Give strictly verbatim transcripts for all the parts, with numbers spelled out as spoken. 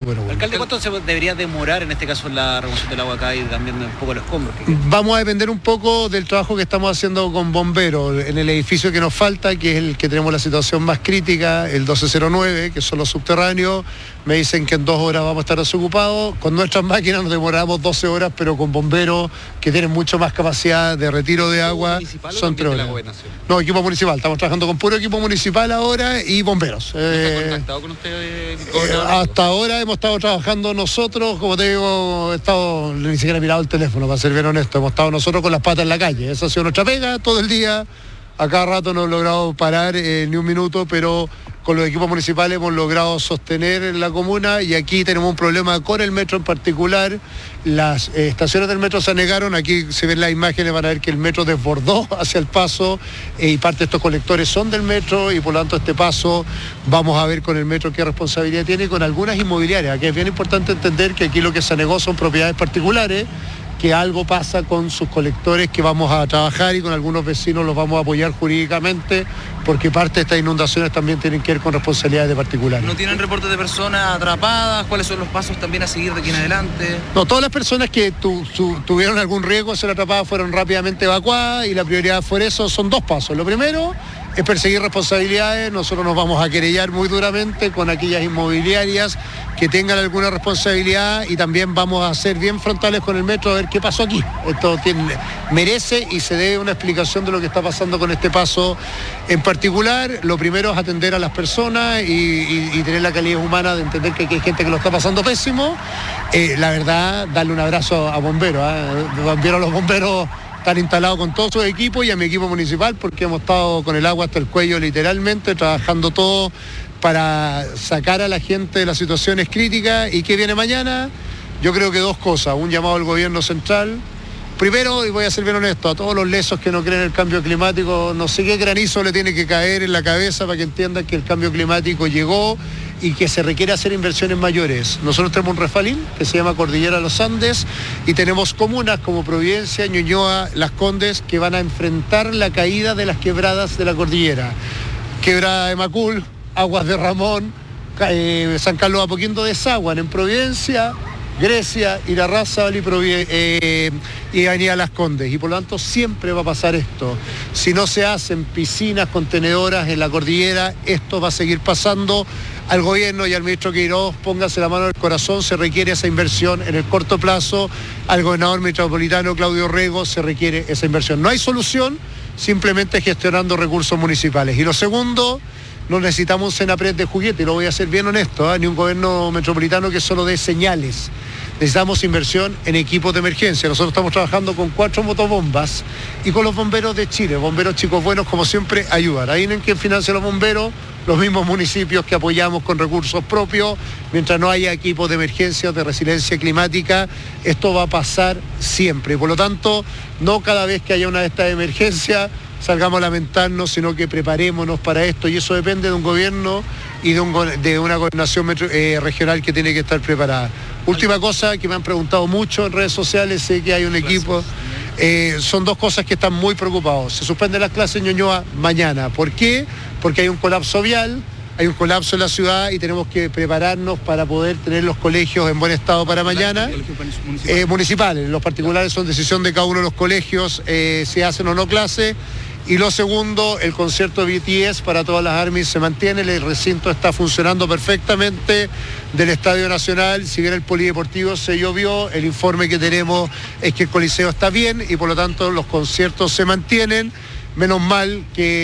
pero bueno. Alcalde, ¿cuánto se debería demorar en este caso la remoción del agua acá y también un poco los escombros? Vamos a depender un poco del trabajo que estamos haciendo con bomberos en el edificio que nos falta, que es el que tenemos la situación más crítica, el doce cero nueve, que son los subterráneos. Me dicen que en dos horas vamos a estar desocupados. Con nuestras máquinas nos demoramos doce horas, pero con bomberos que tienen mucho más capacidad de retiro de agua, son tres horas. No, equipo municipal. Estamos trabajando con puro equipo municipal ahora y bomberos. ¿No eh, está contactado con usted? Eh, hasta ahora hemos estado trabajando nosotros, como te digo, he estado, ni siquiera he mirado el teléfono, para ser bien honesto, hemos estado nosotros con las patas en la calle. Esa ha sido nuestra pega todo el día. A cada rato no hemos logrado parar eh, ni un minuto, pero con los equipos municipales hemos logrado sostener en la comuna, y aquí tenemos un problema con el metro en particular. Las eh, estaciones del metro se anegaron, aquí se ven las imágenes, van a ver que el metro desbordó hacia el paso eh, y parte de estos colectores son del metro, y por lo tanto este paso vamos a ver con el metro qué responsabilidad tiene, con algunas inmobiliarias. Aquí es bien importante entender que aquí lo que se anegó son propiedades particulares, que algo pasa con sus colectores, que vamos a trabajar y con algunos vecinos los vamos a apoyar jurídicamente, porque parte de estas inundaciones también tienen que ver con responsabilidades de particulares. ¿No tienen reportes de personas atrapadas? ¿Cuáles son los pasos también a seguir de aquí en adelante? No, todas las personas que tu, tu, tuvieron algún riesgo de ser atrapadas fueron rápidamente evacuadas, y la prioridad fue eso. Son dos pasos. Lo primero es perseguir responsabilidades. Nosotros nos vamos a querellar muy duramente con aquellas inmobiliarias que tengan alguna responsabilidad, y también vamos a ser bien frontales con el metro a ver qué pasó aquí. Esto tiene, merece y se debe una explicación de lo que está pasando con este paso en particular. Lo primero es atender a las personas y, y, y tener la calidad humana de entender que aquí hay gente que lo está pasando pésimo. Eh, la verdad, darle un abrazo a bomberos. ¿eh? Vieron los bomberos están instalados con todos sus equipos, y a mi equipo municipal, porque hemos estado con el agua hasta el cuello literalmente, trabajando todo para sacar a la gente de las situaciones críticas. ¿Y qué viene mañana? Yo creo que dos cosas. Un llamado al gobierno central. Primero, y voy a ser bien honesto, a todos los lesos que no creen en el cambio climático, no sé qué granizo le tiene que caer en la cabeza para que entiendan que el cambio climático llegó y que se requiere hacer inversiones mayores. Nosotros tenemos un refalín que se llama Cordillera de los Andes, y tenemos comunas como Providencia, Ñuñoa, Las Condes, que van a enfrentar la caída de las quebradas de la cordillera. Quebrada de Macul, Aguas de Ramón, eh, San Carlos Apoquindo desaguan en Providencia, Grecia, Irarrázaval y, eh, y Avenida Las Condes, y por lo tanto siempre va a pasar esto. Si no se hacen piscinas contenedoras en la cordillera, esto va a seguir pasando. Al gobierno y al ministro Queiroz, póngase la mano en el corazón, se requiere esa inversión en el corto plazo. Al gobernador metropolitano Claudio Rego se requiere esa inversión. No hay solución, simplemente gestionando recursos municipales. Y lo segundo, no necesitamos un Senapred de juguete, y lo voy a ser bien honesto, ¿eh? Ni un gobierno metropolitano que solo dé señales. Necesitamos inversión en equipos de emergencia. Nosotros estamos trabajando con cuatro motobombas y con los bomberos de Chile. Bomberos chicos buenos, como siempre, ayudan. Ahí en quien financia los bomberos, los mismos municipios que apoyamos con recursos propios. Mientras no haya equipos de emergencia o de resiliencia climática, esto va a pasar siempre. Por lo tanto, no cada vez que haya una de estas emergencias salgamos a lamentarnos, sino que preparémonos para esto, y eso depende de un gobierno y de, un, de una gobernación metro, eh, regional que tiene que estar preparada. Última cosa que me han preguntado mucho en redes sociales, sé que hay un equipo, eh, son dos cosas que están muy preocupados. Se suspenden las clases en Ñuñoa mañana. ¿Por qué? Porque hay un colapso vial, hay un colapso en la ciudad, y tenemos que prepararnos para poder tener los colegios en buen estado para mañana. Eh, municipales, los particulares son decisión de cada uno de los colegios, eh, si hacen o no clase. Y lo segundo, el concierto de B T S para todas las ARMYs se mantiene, el recinto está funcionando perfectamente del Estadio Nacional. Si bien el polideportivo se llovió, el informe que tenemos es que el Coliseo está bien, y por lo tanto los conciertos se mantienen. Menos mal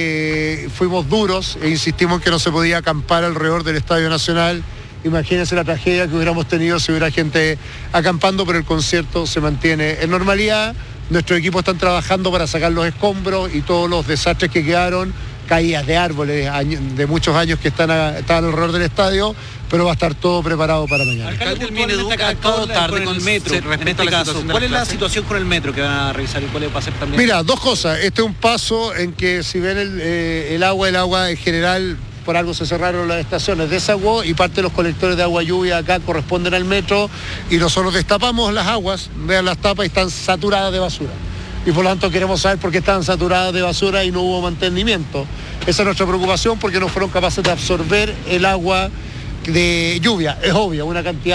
que fuimos duros e insistimos en que no se podía acampar alrededor del Estadio Nacional. Imagínense la tragedia que hubiéramos tenido si hubiera gente acampando, pero el concierto se mantiene en normalidad. Nuestros equipos están trabajando para sacar los escombros y todos los desastres que quedaron, caídas de árboles de muchos años que están, a, están alrededor del estadio, pero va a estar todo preparado para mañana. Alcalde, el Mineduc ha actuado tarde con el metro, en este caso. ¿Cuál es la situación con el metro que van a revisar y cuál va a ser también? Mira, dos cosas. Este es un paso en que, si ven el, eh, el agua, el agua en general, por algo se cerraron las estaciones, desaguó, y parte de los colectores de agua lluvia acá corresponden al metro, y nosotros destapamos las aguas, vean las tapas, y están saturadas de basura. Y por lo tanto queremos saber por qué están saturadas de basura y no hubo mantenimiento. Esa es nuestra preocupación, porque no fueron capaces de absorber el agua de lluvia. Es obvio, una cantidad